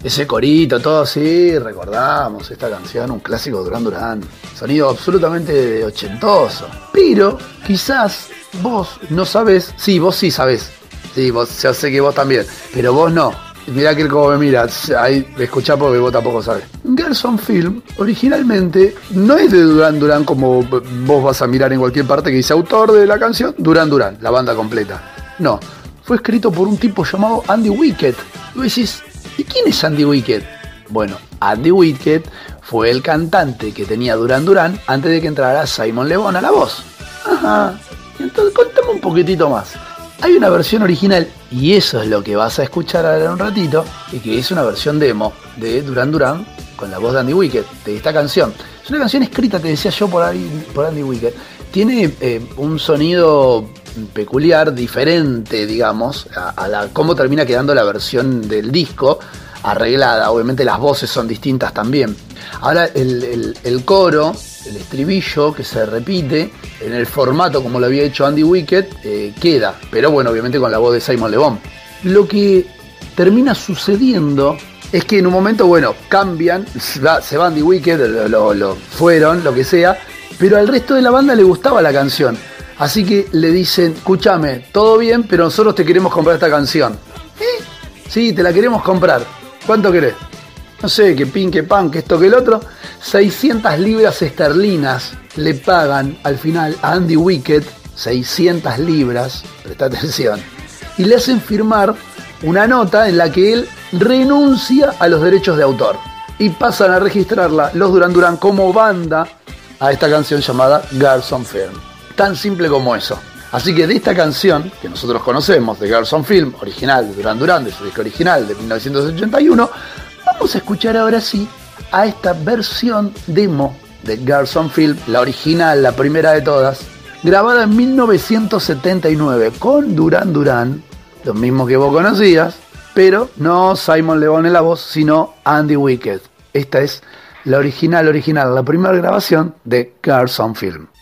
Ese corito, todo así, recordamos esta canción, un clásico de Duran Duran. Sonido absolutamente ochentoso. Pero quizás vos no sabés, sí, vos sí sabés. Sí, vos, ya sé que vos también, pero vos no. Mirá que él como me mira, ahí escuchá porque vos tampoco sabés. Girls on Film originalmente no es de Duran Duran como vos vas a mirar en cualquier parte que dice autor de la canción, Duran Duran, la banda completa. No, fue escrito por un tipo llamado Andy Wickett. Y vos decís, ¿y quién es Andy Wickett? Bueno, Andy Wickett fue el cantante que tenía Duran Duran antes de que entrara Simon Le Bon a la voz. Ajá, entonces contame un poquitito más. Hay una versión original, y eso es lo que vas a escuchar ahora en un ratito, y que es una versión demo de Duran Duran con la voz de Andy Wickett, de esta canción. Es una canción escrita, te decía yo, por Andy Wickett. Tiene un sonido peculiar, diferente, digamos, a cómo termina quedando la versión del disco, arreglada. Obviamente las voces son distintas también. Ahora el coro, el estribillo que se repite en el formato como lo había hecho Andy Wickett, queda, pero bueno, obviamente con la voz de Simon Le Bon. Lo que termina sucediendo es que en un momento, bueno, cambian, se va Andy Wickett, lo fueron, lo que sea, pero al resto de la banda le gustaba la canción. Así que le dicen, escúchame, todo bien, pero nosotros te queremos comprar esta canción. ¿Eh? Sí, te la queremos comprar. ¿Cuánto querés? No sé, que pin, que pan, que esto, que el otro. 600 libras esterlinas le pagan al final a Andy Wickett, 600 libras, presta atención, y le hacen firmar una nota en la que él renuncia a los derechos de autor. Y pasan a registrarla los Duran Duran como banda a esta canción llamada Girls on Film. Tan simple como eso. Así que de esta canción, que nosotros conocemos, de Girls on Film, original de Duran Duran, de su disco original de 1981, vamos a escuchar ahora sí a esta versión demo de Girls on Film, la original, la primera de todas, grabada en 1979 con Duran Duran, los mismos que vos conocías, pero no Simon Le Bon en la voz, sino Andy Wickett. Esta es la original, la primera grabación de Girls on Film.